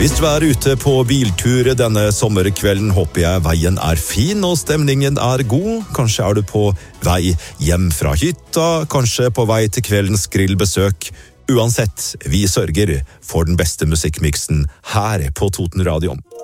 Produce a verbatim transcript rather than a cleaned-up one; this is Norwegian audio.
Hvis du er ute på biltur denne sommerkvelden, håper jeg veien er fin og stemningen er god. Kanskje er du på vei hjem fra hytta, kanskje på vei til kveldens grillbesøk. Uansett, vi sørger for den beste musikkmiksen her på Toten Radio.